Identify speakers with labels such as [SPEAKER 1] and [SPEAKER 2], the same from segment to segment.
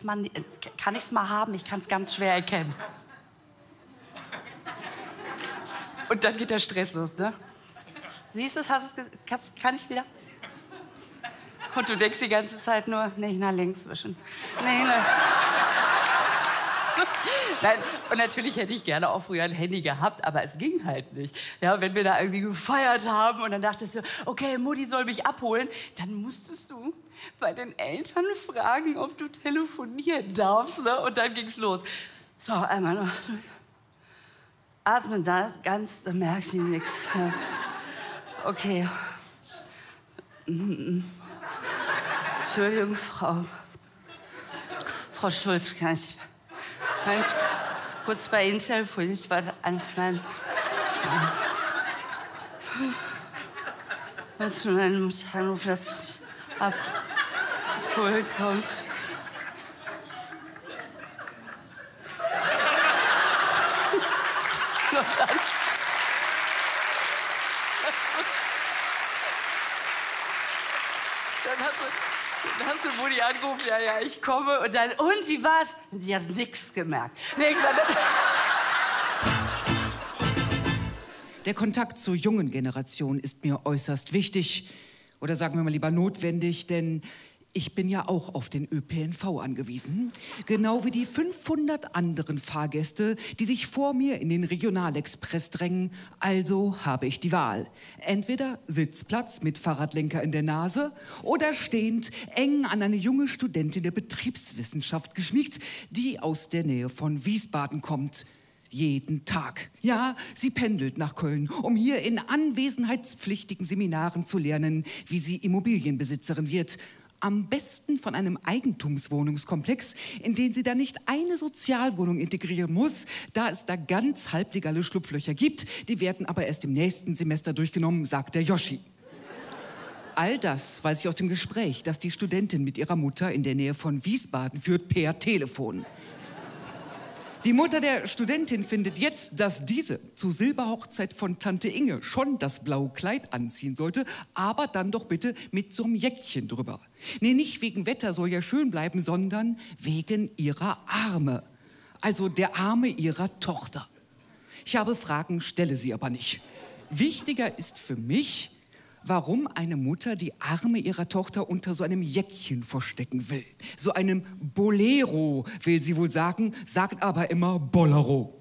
[SPEAKER 1] kann ich's mal haben? Ich kann es ganz schwer erkennen. Und dann geht der Stress los, ne? Siehst du es? Kann ich wieder? Und du denkst die ganze Zeit nur, nicht nach links wischen. Nee, ne. Nein, und natürlich hätte ich gerne auch früher ein Handy gehabt, aber es ging halt nicht. Ja, wenn wir da irgendwie gefeiert haben und dann dachtest du, okay, Mutti soll mich abholen, dann musstest du bei den Eltern fragen, ob du telefonieren darfst, ne? Und dann ging's los. So, einmal noch. Atmen da ganz, dann merkt sie nichts. Ja. Okay. Entschuldigung, Frau Schulz, kann ich kurz bei Ihnen telefonieren? Ich war an meinem... Jetzt muss ich anrufen, dass mich abholen kommt. Dann hast du Mutti angerufen, ja, ich komme. Und dann, und, wie war's? Die hat nichts gemerkt.
[SPEAKER 2] Der Kontakt zur jungen Generation ist mir äußerst wichtig. Oder sagen wir mal lieber notwendig, denn ich bin ja auch auf den ÖPNV angewiesen. Genau wie die 500 anderen Fahrgäste, die sich vor mir in den Regionalexpress drängen. Also habe ich die Wahl. Entweder Sitzplatz mit Fahrradlenker in der Nase oder stehend eng an eine junge Studentin der Betriebswissenschaft geschmiegt, die aus der Nähe von Wiesbaden kommt. Jeden Tag. Ja, sie pendelt nach Köln, um hier in anwesenheitspflichtigen Seminaren zu lernen, wie sie Immobilienbesitzerin wird. Am besten von einem Eigentumswohnungskomplex, in den sie dann nicht eine Sozialwohnung integrieren muss, da es da ganz halblegale Schlupflöcher gibt. Die werden aber erst im nächsten Semester durchgenommen, sagt der Joschi. All das weiß ich aus dem Gespräch, das die Studentin mit ihrer Mutter in der Nähe von Wiesbaden führt per Telefon. Die Mutter der Studentin findet jetzt, dass diese zur Silberhochzeit von Tante Inge schon das blaue Kleid anziehen sollte, aber dann doch bitte mit so einem Jäckchen drüber. Nee, nicht wegen Wetter soll ja schön bleiben, sondern wegen ihrer Arme. Also der Arme ihrer Tochter. Ich habe Fragen, stelle sie aber nicht. Wichtiger ist für mich, warum eine Mutter die Arme ihrer Tochter unter so einem Jäckchen verstecken will. So einem Bolero, will sie wohl sagen, sagt aber immer Bolero.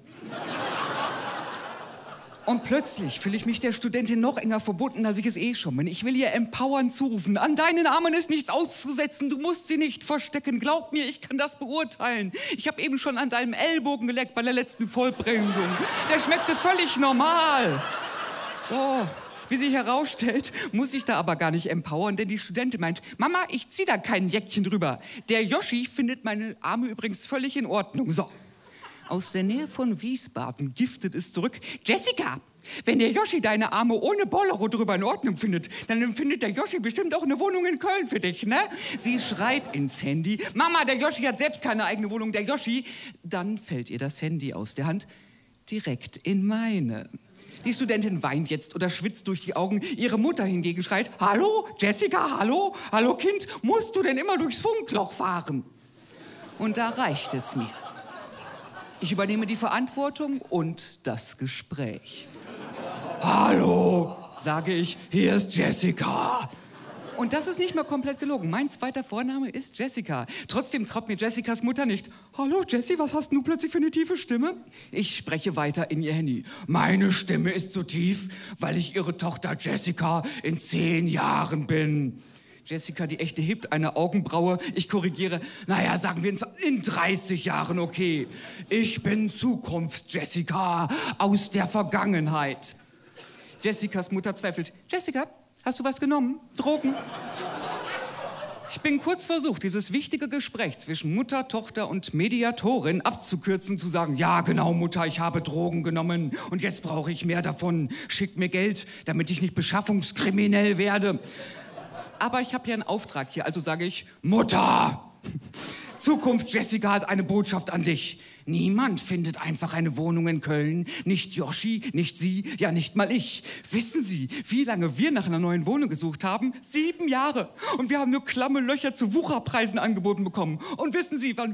[SPEAKER 2] Und plötzlich fühle ich mich der Studentin noch enger verbunden, als ich es eh schon bin. Ich will ihr empowern zurufen. An deinen Armen ist nichts auszusetzen. Du musst sie nicht verstecken. Glaub mir, ich kann das beurteilen. Ich habe eben schon an deinem Ellbogen geleckt bei der letzten Vollbringung. Der schmeckte völlig normal. So. Wie sich herausstellt, muss ich da aber gar nicht empowern, denn die Studentin meint, Mama, ich zieh da kein Jäckchen drüber. Der Joschi findet meine Arme übrigens völlig in Ordnung. So, aus der Nähe von Wiesbaden giftet es zurück. Jessica, wenn der Joschi deine Arme ohne Bolero drüber in Ordnung findet, dann empfindet der Joschi bestimmt auch eine Wohnung in Köln für dich, ne? Sie schreit ins Handy, Mama, der Joschi hat selbst keine eigene Wohnung, der Joschi. Dann fällt ihr das Handy aus der Hand, direkt in meine. Die Studentin weint jetzt oder schwitzt durch die Augen. Ihre Mutter hingegen schreit, hallo, Jessica, hallo, hallo Kind, musst du denn immer durchs Funkloch fahren? Und da reicht es mir. Ich übernehme die Verantwortung und das Gespräch. Hallo, sage ich, hier ist Jessica. Und das ist nicht mal komplett gelogen. Mein zweiter Vorname ist Jessica. Trotzdem traut mir Jessicas Mutter nicht. Hallo Jessie, was hast du plötzlich für eine tiefe Stimme? Ich spreche weiter in ihr Handy. Meine Stimme ist so tief, weil ich ihre Tochter Jessica in 10 Jahren bin. Jessica, die Echte, hebt eine Augenbraue. Ich korrigiere. Naja, sagen wir in 30 Jahren, okay. Ich bin Zukunfts-Jessica aus der Vergangenheit. Jessicas Mutter zweifelt. Jessica, hast du was genommen? Drogen? Ich bin kurz versucht, dieses wichtige Gespräch zwischen Mutter, Tochter und Mediatorin abzukürzen, zu sagen, ja genau, Mutter, ich habe Drogen genommen und jetzt brauche ich mehr davon. Schick mir Geld, damit ich nicht beschaffungskriminell werde. Aber ich habe ja einen Auftrag hier, also sage ich, Mutter, Zukunft Jessica hat eine Botschaft an dich. Niemand findet einfach eine Wohnung in Köln. Nicht Joschi, nicht Sie, ja nicht mal ich. Wissen Sie, wie lange wir nach einer neuen Wohnung gesucht haben? 7 Jahre. Und wir haben nur klamme Löcher zu Wucherpreisen angeboten bekommen. Und wissen Sie, wann